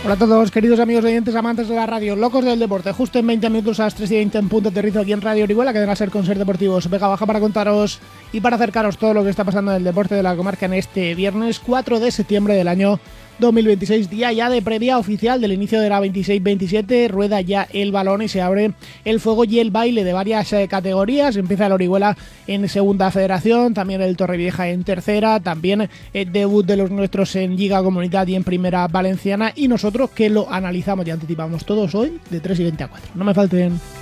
Hola a todos, queridos amigos oyentes, amantes de la radio, locos del deporte. Justo en 20 minutos a las 3:20 en punto aterrizo aquí en Radio Orihuela, que deben ser con Ser Deportivos Vega Baja, para contaros y para acercaros todo lo que está pasando en el deporte de la comarca en este viernes 4 de septiembre del año 2026, día ya de previa oficial del inicio de la 26-27, rueda ya el balón y se abre el fuego y el baile de varias categorías. Empieza el Orihuela en segunda federación, también el Torrevieja en tercera, también el debut de los nuestros en Liga Comunidad y en primera valenciana, y nosotros que lo analizamos y anticipamos todos hoy de 3:20 a 4. No me falten.